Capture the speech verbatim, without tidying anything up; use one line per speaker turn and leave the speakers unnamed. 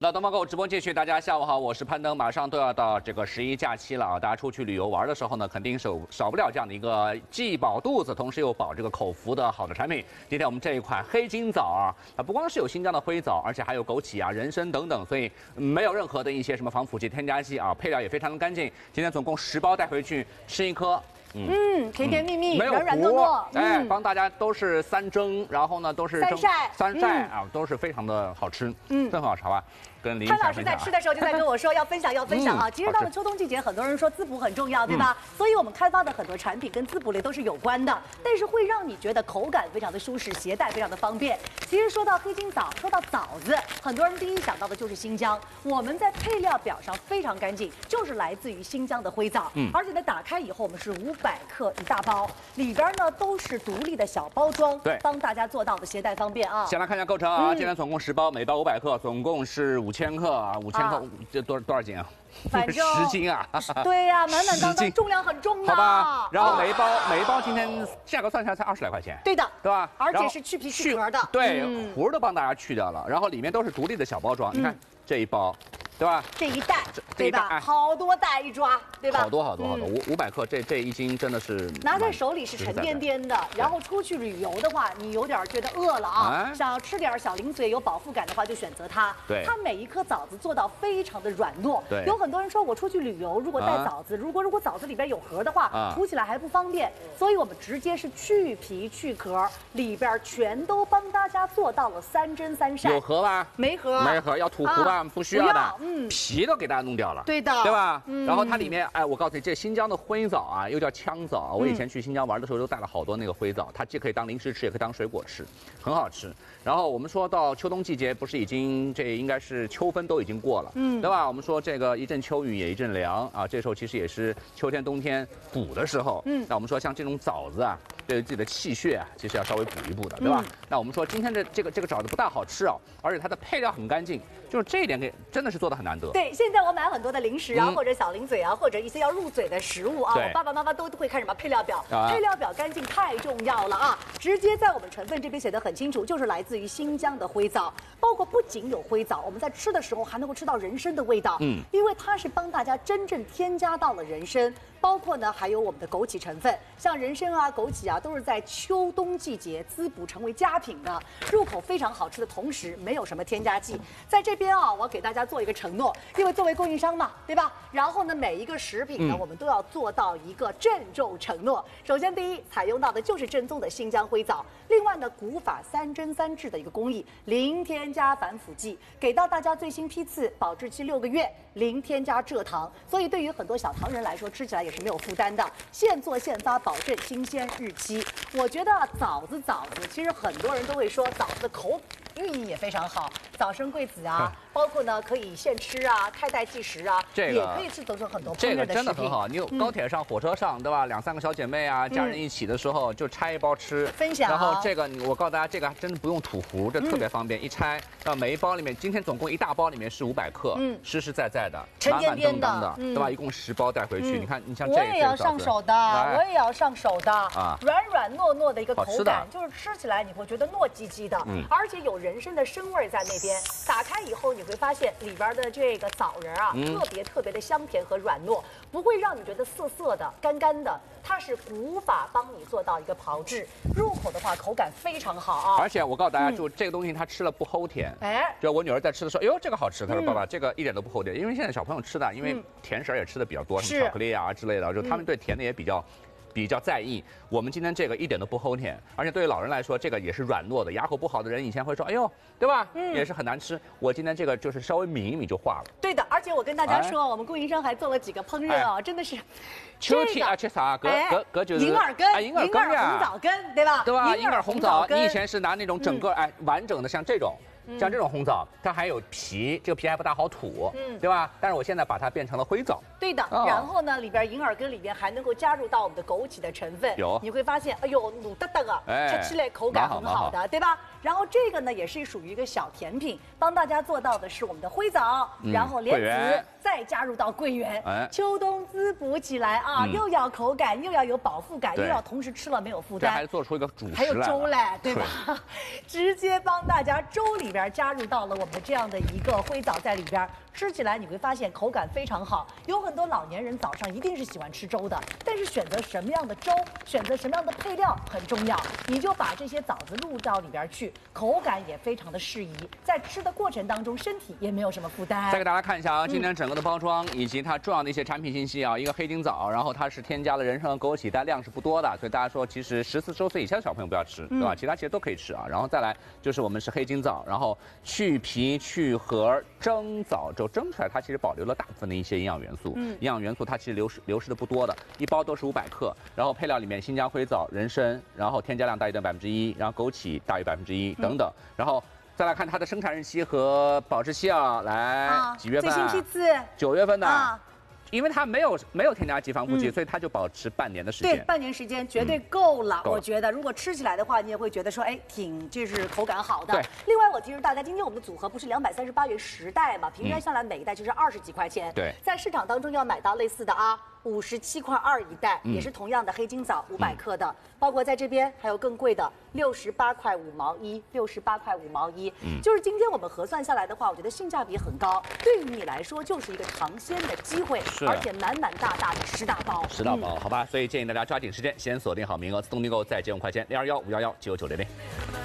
老东方购直播继续，大家下午好，我是攀登。马上都要到这个十一假期了啊，大家出去旅游玩的时候呢，肯定少少不了这样的一个既饱肚子，同时又饱这个口福的好的产品。今天我们这一款黑金枣啊，啊不光是有新疆的灰枣，而且还有枸杞啊、人参等等，所以没有任何的一些什么防腐剂、添加剂啊，配料也非常的干净。今天总共十包带回去，吃一颗。
嗯，甜甜蜜蜜，
没有
软软糯糯，
哎，帮大家都是三蒸，然后呢都是
三晒，
三晒啊，都是非常的好吃，嗯，真很好吃，好吧？跟林
潘老师在吃的时候就在跟我说要分享，要分享啊。其实到了秋冬季节，很多人说滋补很重要，对吧？所以我们开发的很多产品跟滋补类都是有关的，但是会让你觉得口感非常的舒适，携带非常的方便。其实说到黑金枣，说到枣子，很多人第一想到的就是新疆。我们在配料表上非常干净，就是来自于新疆的灰枣，嗯，而且呢打开以后我们是五百克一大包，里边呢都是独立的小包装，
对，
帮大家做到的携带方便啊。
先来看一下构成啊，今天总共十包，每包五百克，总共是五千克啊，五千克这多多少斤啊？
反正
十斤啊！
对呀、啊，满满当当，重量很重的。
好吧，然后每一包、哦、每一包今天价格算下来才二十来块钱。
对的，
对吧？
而且是去皮去壳的。
对，嗯、核都帮大家去掉了，然后里面都是独立的小包装。嗯、你看这一包，对吧？
这一袋，
这
对吧？哎、好多袋一抓，对吧？
好多好多好多，五五百克，这这一斤真的是
拿在手里是沉甸甸的。然后出去旅游的话，你有点觉得饿了啊，哎、想要吃点小零嘴有饱腹感的话，就选择它。
对，
它每一颗枣子做到非常的软糯。
对，
有很多人说我出去旅游，如果带枣子，啊、如果如果枣子里边有核的话，啊、吐起来还不方便，所以我们直接是去皮去壳，里边全都帮大家做到了三蒸三晒。
有核吧？
没核，
没核，要吐核吧？啊、不需要的。
嗯，
皮都给大家弄掉了，
对的，
对吧？
嗯、
然后它里面，哎，我告诉你，这新疆的灰枣啊，又叫枪枣。我以前去新疆玩的时候，都带了好多那个灰枣，它既可以当零食吃，也可以当水果吃，很好吃。然后我们说到秋冬季节，不是已经这应该是秋分都已经过了，嗯，对吧？我们说这个一阵秋雨也一阵凉啊，这时候其实也是秋天冬天补的时候，嗯，那我们说像这种枣子啊，对自己的气血啊，其实要稍微补一补的，对吧？嗯、那我们说今天的这个这个枣子不大好吃哦，而且它的配料很干净。 就是这一点给真的是做的很难得。
对，现在我买很多的零食啊，嗯、或者小零嘴啊，或者一些要入嘴的食物啊，我爸爸妈妈都会看什么配料表，啊、配料表干净太重要了啊！直接在我们成分这边写的很清楚，就是来自于新疆的灰枣，包括不仅有灰枣，我们在吃的时候还能够吃到人参的味道，嗯，因为它是帮大家真正添加到了人参。 包括呢，还有我们的枸杞成分，像人参啊、枸杞啊，都是在秋冬季节滋补成为佳品的，入口非常好吃的同时，没有什么添加剂。在这边啊，我给大家做一个承诺，因为作为供应商嘛，对吧？然后呢，每一个食品呢，嗯、我们都要做到一个郑重承诺。首先，第一，采用到的就是正宗的新疆灰枣；另外呢，古法三蒸三制的一个工艺，零添加防腐剂，给到大家最新批次，保质期六个月，零添加蔗糖。所以对于很多小糖人来说，吃起来也是 是没有负担的，现做现发，保证新鲜日期。我觉得枣子枣子，其实很多人都会说枣子的口寓意也非常好，早生贵子啊，包括呢可以现吃啊，太代即食啊，这个也可以制作成很多烹饪的食品。这个真
的很好，你有高铁上、火车上，对吧？两三个小姐妹啊，家人一起的时候就拆一包吃，
分享。
然后这个我告诉大家，这个真的不用吐核，这特别方便，一拆到每一包里面，今天总共一大包里面是五百克，嗯，实实在在的，
沉甸甸
的，对吧？一共十包带回去，你看你像。
我也要上手的，我也要上手的啊！软软糯糯的一个口感，就是吃起来你会觉得糯叽叽的，嗯，而且有人参的生味在那边。打开以后你会发现里边的这个枣仁啊，特别特别的香甜和软糯，不会让你觉得涩涩的、干干的。它是古法帮你做到一个炮制，入口的话口感非常好啊！
而且我告诉大家，就这个东西它吃了不齁甜，哎，就我女儿在吃的时候，哎呦这个好吃，她说爸爸这个一点都不齁甜，因为现在小朋友吃的，因为甜食也吃的比较多，什么巧克力啊之类的。 就他们对甜的也比较，比较在意。我们今天这个一点都不齁甜，而且对于老人来说，这个也是软糯的。牙口不好的人以前会说，哎呦，对吧？嗯，也是很难吃。我今天这个就是稍微抿一抿就化了。
对的，而且我跟大家说，哎、我们供应商还做了几个烹饪啊，哎、真的是。
秋天啊，吃啥？搿搿搿就是
银耳根，
啊，银耳根呀，
红枣根，对吧？
对吧？银耳红枣，你以前是拿那种整个哎完整的，像这种。 像这种红枣，它还有皮，这个皮还不大好吐，嗯，对吧？但是我现在把它变成了灰枣。
对的，哦、然后呢，里边银耳根里边还能够加入到我们的枸杞的成分，
有，
你会发现，哎呦，努哒哒啊，哎、吃起来口感很好的，好对吧？然后这个呢，也是属于一个小甜品，帮大家做到的是我们的灰枣，嗯、然后莲子，再加入到桂圆，哎、秋冬滋补起来啊，嗯、又要口感，又要有饱腹感，又要同时吃了没有负担，
这还做出一个主食来，
还有粥嘞，对吧？对直接帮大家粥里边加入到了我们的这样的一个灰枣在里边，吃起来你会发现口感非常好。有很多老年人早上一定是喜欢吃粥的，但是选择什么样的粥，选择什么样的配料很重要。你就把这些枣子入到里边去，口感也非常的适宜，在吃的过程当中身体也没有什么负担。
再给大家看一下啊，今天整个的包装以及它重要的一些产品信息啊，一个黑金枣，然后它是添加了人参和枸杞，但量是不多的，所以大家说其实十四周岁以前的小朋友不要吃，对吧？其他其实都可以吃啊。然后再来就是我们是黑金枣，然后去皮去核蒸枣粥，蒸出来它其实保留了大部分的一些营养元素，嗯，营养元素它其实流失流失的不多的，一包都是五百克，然后配料里面新疆灰枣、人参，然后添加量大于等百分之一，然后枸杞大于百分之一等等，然后。再来看它的生产日期和保质期啊，来、啊、几月份？
最新批次
九月份的。
啊
因为它没有没有添加剂防腐剂，嗯、所以它就保持半年的时间。
对，半年时间绝对够了。嗯、我觉得，如果吃起来的话，你也会觉得说，哎，挺就是口感好的。
对。
另外，我提示大家，今天我们的组合不是两百三十八元十袋嘛？平摊下来每一袋就是二十几块钱。
对。
在市场当中要买到类似的啊。五十七块二一袋，嗯、也是同样的黑金枣五百克的，嗯、包括在这边还有更贵的六十八块五毛一，六十八块五毛一。嗯，就是今天我们核算下来的话，我觉得性价比很高，对于你来说就是一个尝鲜的机会，而且满满大大的十大包。
十大包，嗯、好吧，所以建议大家抓紧时间，先锁定好名额，自动订购，再接用快钱零二幺五幺幺九九零零。